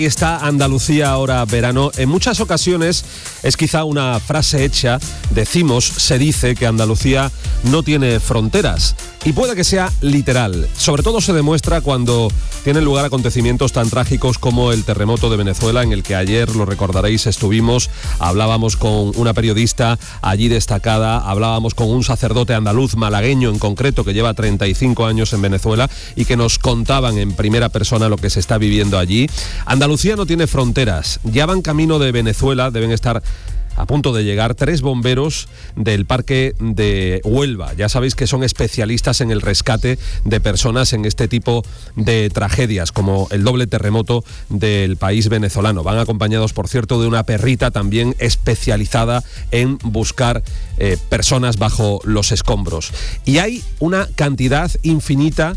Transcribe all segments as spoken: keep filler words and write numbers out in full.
Ahí está Andalucía ahora verano. En muchas ocasiones es quizá una frase hecha, decimos, se dice que Andalucía no tiene fronteras. Y puede que sea literal. Sobre todo se demuestra cuando tienen lugar acontecimientos tan trágicos como el terremoto de Venezuela, en el que ayer, lo recordaréis, estuvimos, hablábamos con una periodista allí destacada, hablábamos con un sacerdote andaluz, malagueño en concreto, que lleva treinta y cinco años en Venezuela y que nos contaban en primera persona lo que se está viviendo allí. Andalucía no tiene fronteras. Ya van camino de Venezuela, deben estar a punto de llegar tres bomberos del parque de Huelva. Ya sabéis que son especialistas en el rescate de personas en este tipo de tragedias, como el doble terremoto del país venezolano. Van acompañados, por cierto, de una perrita también especializada en buscar eh, personas bajo los escombros. Y hay una cantidad infinita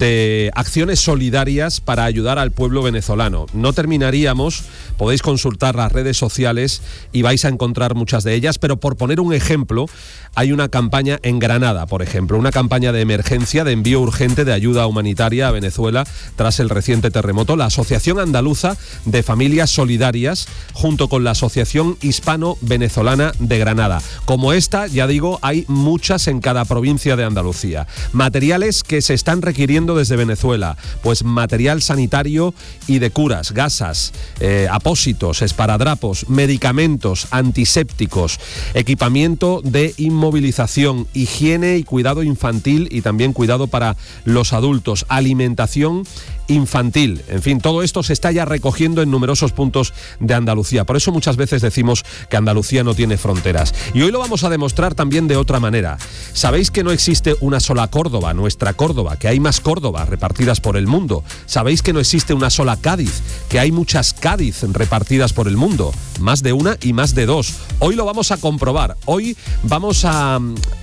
de acciones solidarias para ayudar al pueblo venezolano. No terminaríamos, podéis consultar las redes sociales y vais a encontrar muchas de ellas, pero por poner un ejemplo, hay una campaña en Granada, por ejemplo, una campaña de emergencia, de envío urgente de ayuda humanitaria a Venezuela tras el reciente terremoto. La Asociación Andaluza de Familias Solidarias, junto con la Asociación Hispano-Venezolana de Granada. Como esta, ya digo, hay muchas en cada provincia de Andalucía. Materiales que se están requiriendo desde Venezuela, pues material sanitario y de curas, gasas, eh, apósitos, esparadrapos, medicamentos, antisépticos, equipamiento de inmovilización, higiene y cuidado infantil y también cuidado para los adultos, alimentación infantil. En fin, todo esto se está ya recogiendo en numerosos puntos de Andalucía. Por eso muchas veces decimos que Andalucía no tiene fronteras. Y hoy lo vamos a demostrar también de otra manera. Sabéis que no existe una sola Córdoba, nuestra Córdoba, que hay más Córdobas repartidas por el mundo. Sabéis que no existe una sola Cádiz, que hay muchas Cádiz repartidas por el mundo. Más de una y más de dos. Hoy lo vamos a comprobar. Hoy vamos a,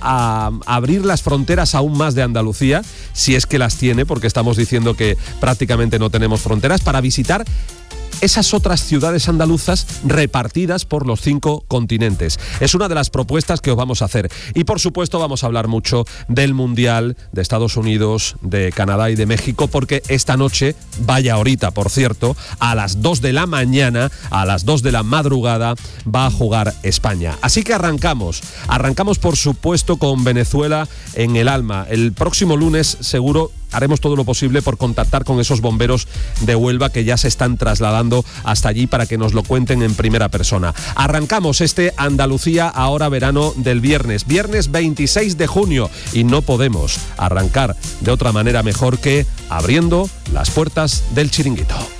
a abrir las fronteras aún más de Andalucía, si es que las tiene, porque estamos diciendo que prácticamente no tenemos fronteras, para visitar esas otras ciudades andaluzas repartidas por los cinco continentes. Es una de las propuestas que os vamos a hacer. Y por supuesto vamos a hablar mucho del Mundial, de Estados Unidos, de Canadá y de México, porque esta noche, vaya ahorita por cierto, a las dos de la mañana, a las dos de la madrugada, va a jugar España. Así que arrancamos. Arrancamos por supuesto con Venezuela en el alma. El próximo lunes seguro haremos todo lo posible por contactar con esos bomberos de Huelva que ya se están trasladando hasta allí para que nos lo cuenten en primera persona. Arrancamos este Andalucía ahora verano del viernes, viernes veintiséis de junio, y no podemos arrancar de otra manera mejor que abriendo las puertas del Chiringuito.